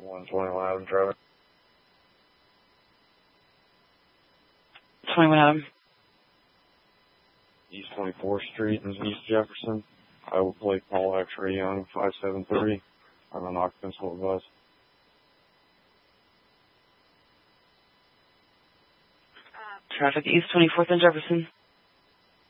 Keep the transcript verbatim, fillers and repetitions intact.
one twenty-one Adam Driver. twenty-one Adam. East twenty-fourth Street in East Jefferson. I will play Paul X-Ray Young, five seven three. I'm an occupant of the bus. Traffic East twenty-fourth and Jefferson.